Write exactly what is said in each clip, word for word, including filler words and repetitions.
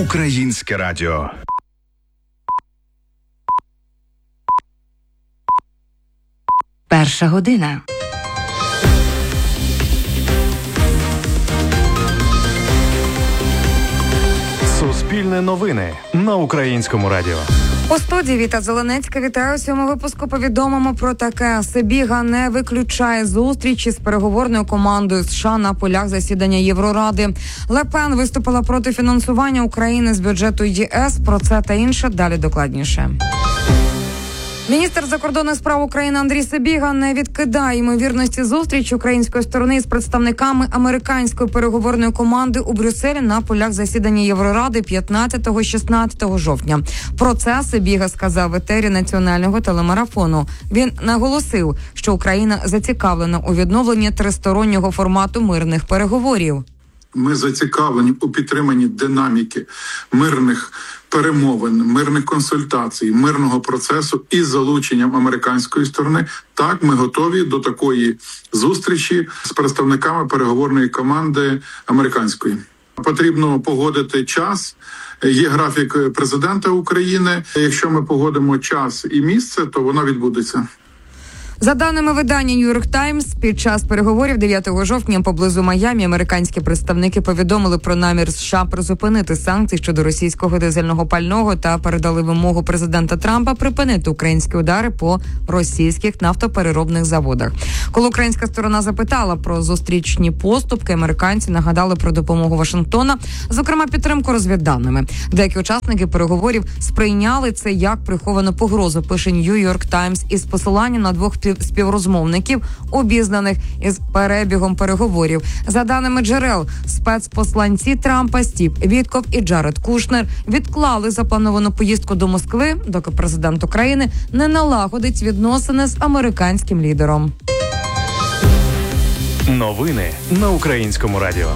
Українське радіо. Перша година. Суспільне новини на Українському радіо. У студії Віта Зеленецька. Вітаю. У цьому випуску повідомимо про таке. Сибіга не виключає зустрічі з переговорною командою США на полях засідання Євроради. Ле Пен виступила проти фінансування України з бюджету ЄС. Про це та інше далі докладніше. Міністр закордонних справ України Андрій Сибіга не відкидає ймовірності зустрічі української сторони з представниками американської переговорної команди у Брюсселі на полях засідання Євроради п'ятнадцятого-шістнадцятого жовтня. Про це Сибіга сказав в етері національного телемарафону. Він наголосив, що Україна зацікавлена у відновленні тристороннього формату мирних переговорів. Ми зацікавлені у підтриманні динаміки мирних перемовин, мирних консультацій, мирного процесу із залученням американської сторони. Так, ми готові до такої зустрічі з представниками переговорної команди американської. Потрібно погодити час. Є графік президента України. Якщо ми погодимо час і місце, то воно відбудеться. За даними видання New York Times, під час переговорів дев'ятого жовтня поблизу Майамі американські представники повідомили про намір США призупинити санкції щодо російського дизельного пального та передали вимогу президента Трампа припинити українські удари по російських нафтопереробних заводах. Коли українська сторона запитала про зустрічні поступки, американці нагадали про допомогу Вашингтона, зокрема підтримку розвідданими. Деякі учасники переговорів сприйняли це як приховану погрозу, пише New York Times із посиланням на двох співрозмовників, обізнаних із перебігом переговорів. За даними джерел, спецпосланці Трампа Стів Вітков і Джаред Кушнер відклали заплановану поїздку до Москви, доки президент України не налагодить відносини з американським лідером. Новини на Українському радіо.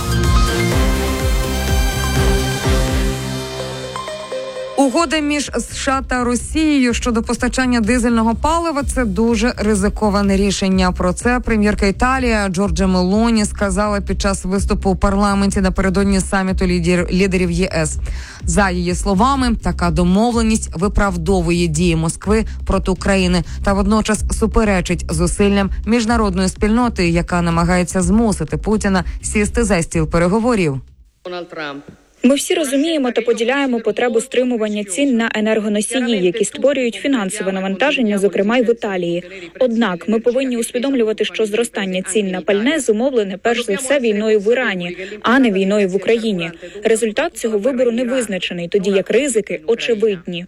Угода між США та Росією щодо постачання дизельного палива – це дуже ризиковане рішення. Про це прем'єрка Італії Джорджа Мелоні сказала під час виступу у парламенті напередодні саміту лідер, лідерів ЄС. За її словами, така домовленість виправдовує дії Москви проти України та водночас суперечить зусиллям міжнародної спільноти, яка намагається змусити Путіна сісти за стіл переговорів. Дональд Трамп. Ми всі розуміємо та поділяємо потребу стримування цін на енергоносії, які створюють фінансове навантаження, зокрема й в Італії. Однак ми повинні усвідомлювати, що зростання цін на пальне зумовлене перш за все війною в Ірані, а не війною в Україні. Результат цього вибору не визначений, тоді як ризики очевидні.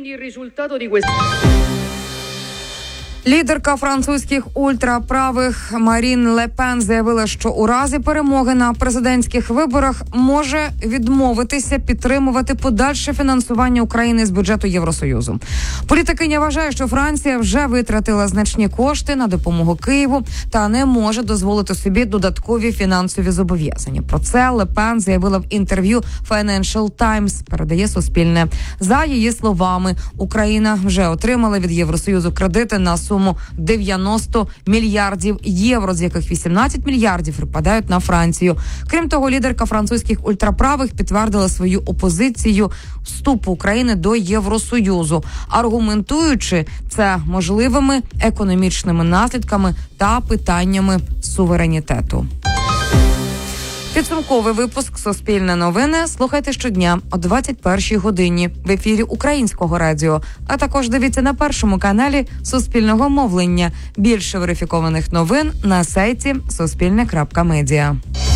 Лідерка французьких ультраправих Марін Ле Пен заявила, що у разі перемоги на президентських виборах може відмовитися підтримувати подальше фінансування України з бюджету Євросоюзу. Політикиня вважає, що Франція вже витратила значні кошти на допомогу Києву та не може дозволити собі додаткові фінансові зобов'язання. Про це Ле Пен заявила в інтерв'ю Financial Times, передає Суспільне. За її словами, Україна вже отримала від Євросоюзу кредити на суму дев'яносто мільярдів євро, з яких вісімнадцять мільярдів припадають на Францію. Крім того, лідерка французьких ультраправих підтвердила свою опозицію вступу України до Євросоюзу, аргументуючи це можливими економічними наслідками та питаннями суверенітету. Підсумковий випуск «Суспільне новини» слухайте щодня о двадцять першій годині в ефірі Українського радіо, а також дивіться на першому каналі Суспільного мовлення. Більше верифікованих новин на сайті суспільне крапка медіа.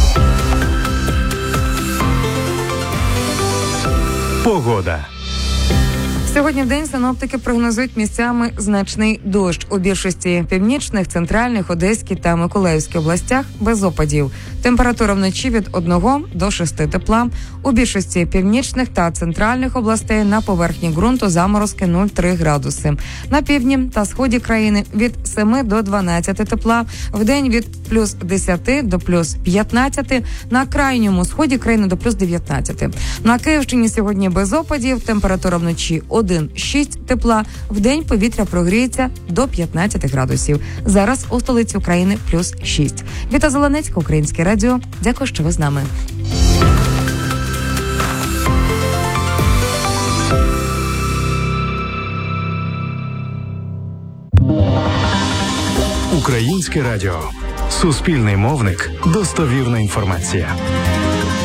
Погода. Сьогодні в день синоптики прогнозують місцями значний дощ. У більшості північних, центральних, Одеській та Миколаївській областях без опадів. Температура вночі від одного до шести тепла. У більшості північних та центральних областей на поверхні ґрунту заморозки нуль цілих три градуси. На півдні та сході країни від семи до дванадцяти тепла. Вдень від плюс десяти до плюс п'ятнадцяти. На крайньому сході країни до плюс дев'ятнадцяти. На Київщині сьогодні без опадів. Температура вночі один-шість тепла. Вдень повітря прогріється до п'ятнадцяти градусів. Зараз у столиці України плюс шість. Віта Зеленецька, Українське радіо. Дякую, що ви з нами. Українське радіо. Суспільний мовник. Достовірна інформація.